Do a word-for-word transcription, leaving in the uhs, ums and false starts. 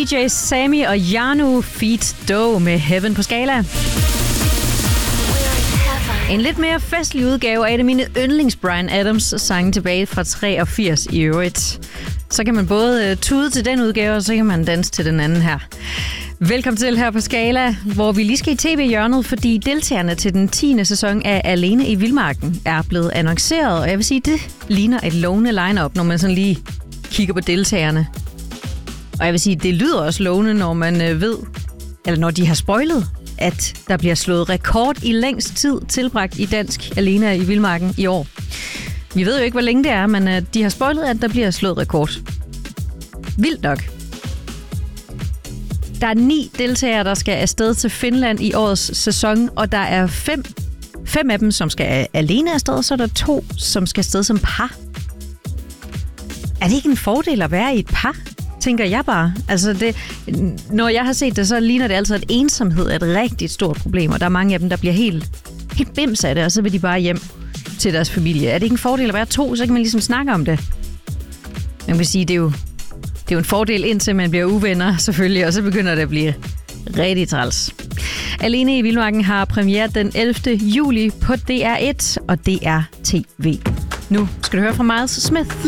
J Sammy og Janu feat. Doe med Heaven på Skala. En lidt mere festlig udgave af et af mine yndlings Bryan Adams sange tilbage fra treogfirs i øvrigt. Så kan man både tude til den udgave, og så kan man danse til den anden her. Velkommen til her på Skala, hvor vi lige skal i tv-hjørnet, fordi deltagerne til den tiende sæson af Alene i Vildmarken er blevet annonceret, og jeg vil sige, det ligner et lovende line-up, når man sådan lige kigger på deltagerne. Og jeg vil sige, det lyder også lovende, når man ved, eller når de har spoilet, at der bliver slået rekord i længst tid tilbragt i dansk Alene i Vildmarken i år. Vi ved jo ikke, hvor længe det er, men de har spoilet, at der bliver slået rekord. Vildt nok. Der er ni deltagere, der skal afsted til Finland i årets sæson, og der er fem, fem af dem, som skal alene afsted, så er der to, som skal afsted som par. Er det ikke en fordel at være i et par, tænker jeg bare? Altså det, når jeg har set det, så ligner det altså, at ensomhed er et rigtig stort problem, og der er mange af dem, der bliver helt, helt bims af det, og så vil de bare hjem til deres familie. Er det ikke en fordel at være to, så kan man ligesom snakke om det? Man kan sige, det er jo Det er jo en fordel, indtil man bliver uvenner, selvfølgelig, og så begynder det at blive rigtig træls. Alene i Vildmarken har premiere den ellevte juli på D R et og D R T V. Nu skal du høre fra Miles Smith.